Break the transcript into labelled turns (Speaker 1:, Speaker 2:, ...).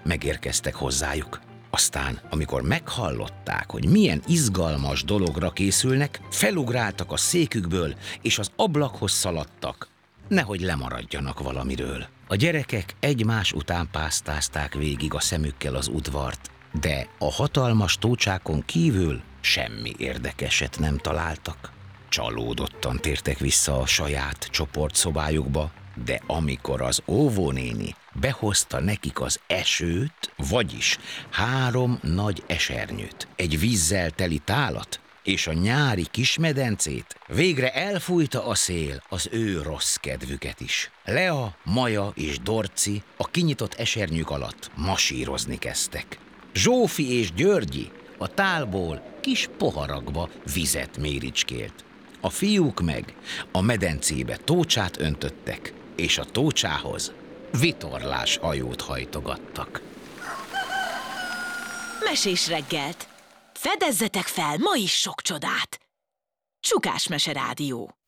Speaker 1: megérkeztek hozzájuk. Aztán, amikor meghallották, hogy milyen izgalmas dologra készülnek, felugráltak a székükből, és az ablakhoz szaladtak, nehogy lemaradjanak valamiről. A gyerekek egymás után pásztázták végig a szemükkel az udvart, de a hatalmas tócsákon kívül semmi érdekeset nem találtak. Csalódottan tértek vissza a saját csoportszobájukba, de amikor az óvónéni behozta nekik az esőt, vagyis 3 nagy esernyőt, egy vízzel teli tálat és a nyári kismedencét, végre elfújta a szél az ő rossz kedvüket is. Lea, Maja és Dorci a kinyitott esernyők alatt masírozni kezdtek. Zsófi és Györgyi a tálból kis poharakba vizet méricskélt. A fiúk meg a medencébe tócsát öntöttek, és a tócsához vitorlás hajót hajtogattak.
Speaker 2: Mesés reggelt! Fedezzetek fel ma is sok csodát! Csukás Mese Rádió.